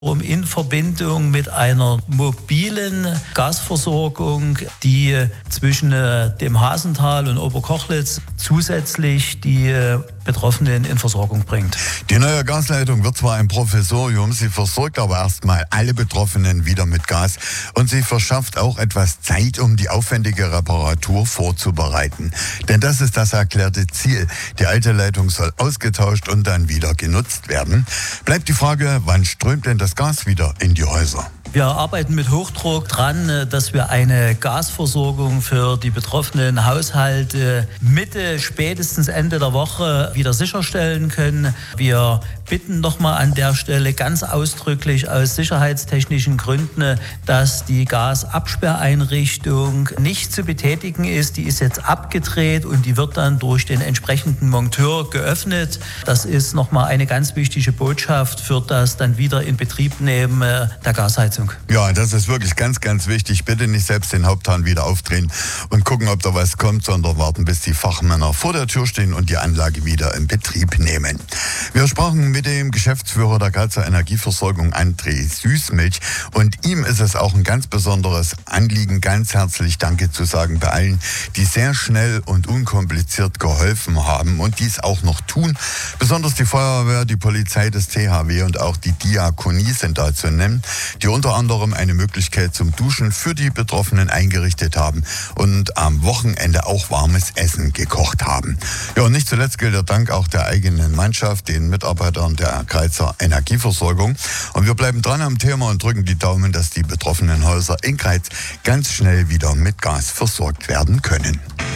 in Verbindung mit einer mobilen Gasversorgung, die zwischen dem Hasental und Oberkochlitz zusätzlich die Betroffenen in Versorgung bringt. Die neue Gasleitung wird zwar ein Provisorium, sie versorgt aber erstmal alle Betroffenen wieder mit Gas und sie verschafft auch etwas Zeit, um die aufwendige Reparatur vorzubereiten. Denn das ist das erklärte Ziel. Die alte Leitung soll ausgetauscht und dann wieder genutzt werden. Bleibt die Frage, wann strömt denn das Gas wieder in die Häuser? Wir arbeiten mit Hochdruck dran, dass wir eine Gasversorgung für die betroffenen Haushalte Mitte, spätestens Ende der Woche wieder sicherstellen können. Wir bitten nochmal an der Stelle ganz ausdrücklich aus sicherheitstechnischen Gründen, dass die Gasabsperreinrichtung nicht zu betätigen ist. Die ist jetzt abgedreht und die wird dann durch den entsprechenden Monteur geöffnet. Das ist nochmal eine ganz wichtige Botschaft für das dann wieder in Betriebnehmen der Gasheizung. Ja, das ist wirklich ganz, ganz wichtig. Bitte nicht selbst den Haupthahn wieder aufdrehen und gucken, ob da was kommt, sondern warten, bis die Fachmänner vor der Tür stehen und die Anlage wieder in Betrieb nehmen. Wir sprachen mit dem Geschäftsführer der Grazer Energieversorgung, André Süßmilch, und ihm ist es auch ein ganz besonderes Anliegen, ganz herzlich Danke zu sagen bei allen, die sehr schnell und unkompliziert geholfen haben und dies auch noch tun. Besonders die Feuerwehr, die Polizei, das THW und auch die Diakonie sind da zu nennen, die unter anderem eine Möglichkeit zum Duschen für die Betroffenen eingerichtet haben und am Wochenende auch warmes Essen gekocht haben. Ja, und nicht zuletzt gilt der Dank auch der eigenen Mannschaft, den Mitarbeitern der Grazer Energieversorgung. Und wir bleiben dran am Thema und drücken die Daumen, dass die betroffenen Häuser in Greiz ganz schnell wieder mit Gas versorgt werden können.